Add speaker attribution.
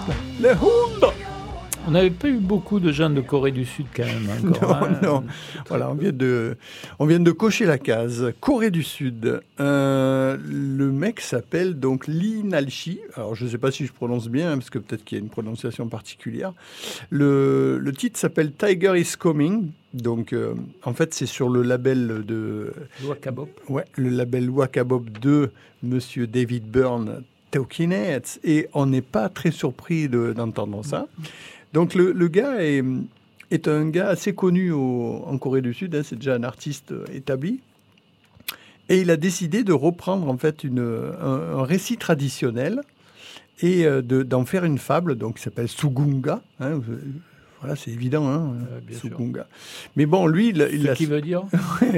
Speaker 1: Les Hund.
Speaker 2: On n'avait pas eu beaucoup de gens de Corée du Sud quand même. Encore,
Speaker 1: Non. Voilà, on vient de cocher la case. Corée du Sud. Le mec s'appelle donc Lee Nalchi. Alors, je ne sais pas si je prononce bien, parce que peut-être qu'il y a une prononciation particulière. Le titre s'appelle Tiger is Coming. Donc, en fait, c'est sur le label de...
Speaker 2: Wakabop.
Speaker 1: Ouais, le label Wakabop de Monsieur David Byrne, Talking Heads. Et on n'est pas très surpris d'entendre ça. Donc le gars est un gars assez connu en Corée du Sud, hein, c'est déjà un artiste établi. Et il a décidé de reprendre en fait un récit traditionnel et d'en faire une fable, donc qui s'appelle Sugunga. Hein, voilà, c'est évident, hein,
Speaker 2: Bien
Speaker 1: Sugunga. Sûr. Mais bon, lui,
Speaker 2: ce qui veut dire